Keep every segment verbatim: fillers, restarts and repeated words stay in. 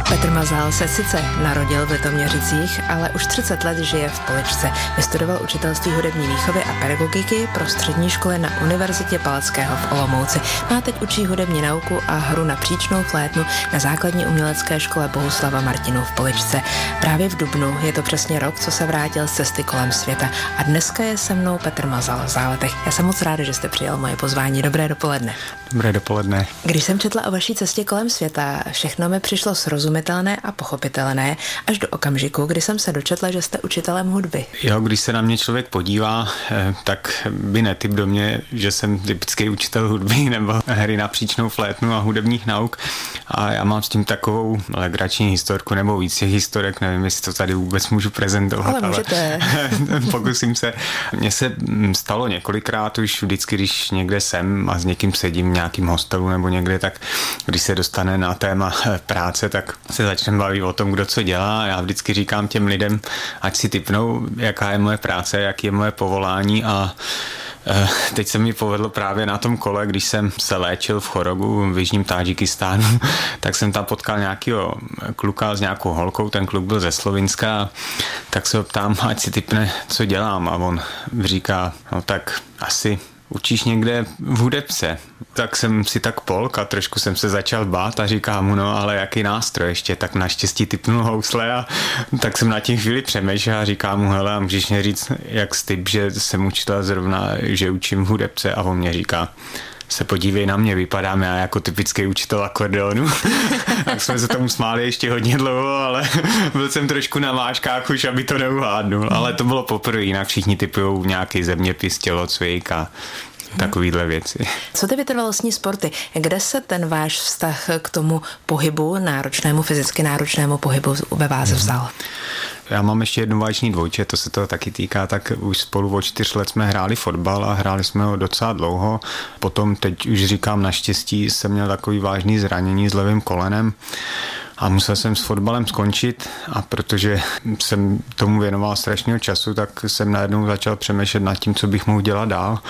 Petr Mazal se sice narodil v Litoměřicích, ale už třicet let žije v Poličce. Vystudoval učitelství hudební výchovy a pedagogiky pro střední školy na Univerzitě Palackého v Olomouci. Má teď učí hudební nauku a hru na příčnou flétnu na základní umělecké škole Bohuslava Martinů v Poličce. Právě v dubnu je to přesně rok, co se vrátil z cesty kolem světa. A dneska je se mnou Petr Mazal v Záletech. Já jsem moc ráda, že jste přijal moje pozvání. Dobré dopoledne. Dobré dopoledne. Když jsem četla o vaší cestě kolem světa, všechno mi přišlo srozumitelné a pochopitelné až do okamžiku, kdy jsem se dočetla, že jste učitelem hudby. Jo, když se na mě člověk podívá, tak by netyp do mě, že jsem typický učitel hudby nebo hry na příčnou flétnu a hudebních nauk. A já mám s tím takovou legrační historku nebo víc těch historek, nevím, jestli to tady vůbec můžu prezentovat. Ale můžete. Ale pokusím se. Mně se stalo několikrát už vždycky, když někde jsem a s někým sedím v nějakým hostelu nebo někde, tak když se dostane na téma práce, tak se začneme bavit o tom, kdo co dělá. Já vždycky říkám těm lidem, ať si tipnou, jaká je moje práce, jaký je moje povolání a teď se mi povedlo právě na tom kole, když jsem se léčil v Chorogu v jižním Tádžikistánu, tak jsem tam potkal nějakého kluka s nějakou holkou, ten kluk byl ze Slovinska, tak se ho ptám, ať si tipne, co dělám a on říká, no tak asi učíš někde v hudebce. Tak jsem si tak polk a trošku jsem se začal bát a říkám mu, no ale jaký nástroj ještě, tak naštěstí tipnul housle a tak jsem na tím chvíli přemýšlel a říkám mu, hele, a můžeš mě říct, jak styp, že jsem učitel zrovna, že učím v hudebce a on mě říká, se podívej na mě, vypadám já jako typický učitel akordeonu. Tak jsme se tomu smáli ještě hodně dlouho, ale byl jsem trošku na vážkách už, aby to neuhádnul. Ale to bylo poprvé, jinak všichni typujou nějaký zeměpis, tělocvik a takovýhle věci. Co ty vytrvalostní sporty? Kde se ten váš vztah k tomu pohybu, náročnému, fyzicky náročnému pohybu ve vás vzal? Já mám ještě jednu váleční dvojče, to se to taky týká, tak už spolu o čtyř let jsme hráli fotbal a hráli jsme ho docela dlouho. Potom teď už říkám naštěstí jsem měl takový vážný zranění s levým kolenem a musel jsem s fotbalem skončit a protože jsem tomu věnoval strašného času, tak jsem najednou začal přemýšlet nad tím, co bych mohl dělat dál.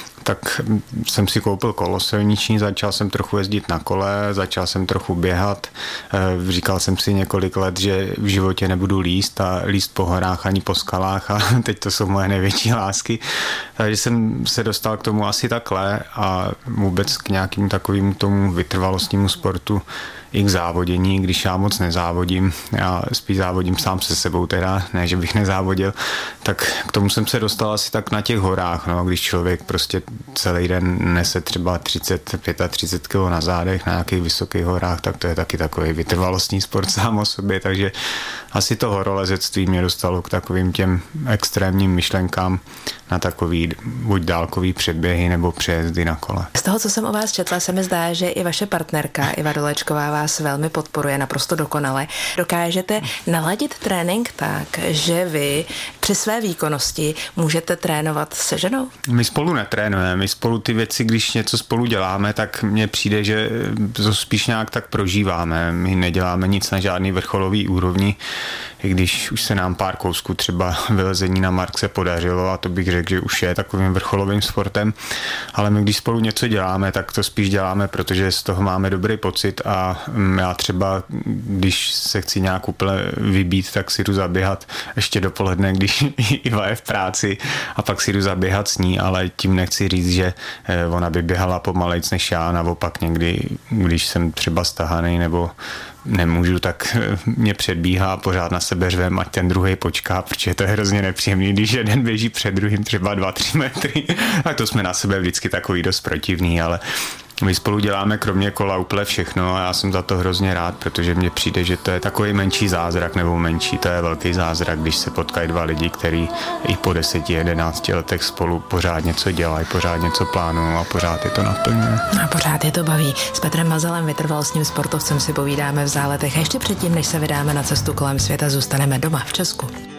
Tak jsem si koupil kolo silniční, začal jsem trochu jezdit na kole, začal jsem trochu běhat. Říkal jsem si několik let, že v životě nebudu líst a líst po horách ani po skalách a teď to jsou moje největší lásky. Takže jsem se dostal k tomu asi takhle a vůbec k nějakým takovým tomu vytrvalostnímu sportu i k závodění, když já moc nezávodím, já spíš závodím sám se sebou teda, ne, že bych nezávodil, tak k tomu jsem se dostal asi tak na těch horách, no, když člověk prostě celý den nese třeba třicet, třicet pět kilo na zádech na nějakých vysokých horách, tak to je taky takový vytrvalostní sport sám o sobě, takže asi to horolezectví mě dostalo k takovým těm extrémním myšlenkám na takový buď dálkový předběhy nebo přejezdy na kole. Z toho, co jsem o vás četla, se mi zdá, že i vaše partnerka Iva Dolečková vás velmi podporuje naprosto dokonale. Dokážete naladit trénink tak, že vy při své výkonnosti můžete trénovat se ženou? My spolu netrénujeme, my spolu ty věci, když něco spolu děláme, tak mně přijde, že to spíš nějak tak prožíváme. My neděláme nic na žádný vrcholový úrovni, i když už se nám pár kousků třeba vylezení na Markse podařilo a to bych řekl, že už je takovým vrcholovým sportem, ale my když spolu něco děláme, tak to spíš děláme, protože z toho máme dobrý pocit a já třeba, když se chci nějak úplně vybít, tak si jdu zaběhat ještě dopoledne, když Iva je v práci a pak si jdu zaběhat s ní, ale tím nechci říct, že ona by běhala pomalejc než já, naopak někdy, když jsem třeba stahaný nebo nemůžu, tak mě předbíhá, pořád na sebe řvem, ať ten druhý počká, protože to je hrozně nepříjemný, když jeden běží před druhým třeba dva tři metry, tak to jsme na sebe vždycky takový dost protivný, ale my spolu děláme kromě kola úplně všechno a já jsem za to hrozně rád, protože mně přijde, že to je takový menší zázrak, nebo menší, to je velký zázrak, když se potkají dva lidi, kteří i po deseti, jedenácti letech spolu pořád něco dělají, pořád něco plánují a pořád je to naplňuje. A pořád je to baví. S Petrem Mazalem, vytrvalostním sportovcem, si povídáme v Záletech a ještě předtím, než se vydáme na cestu kolem světa, zůstaneme doma v Česku.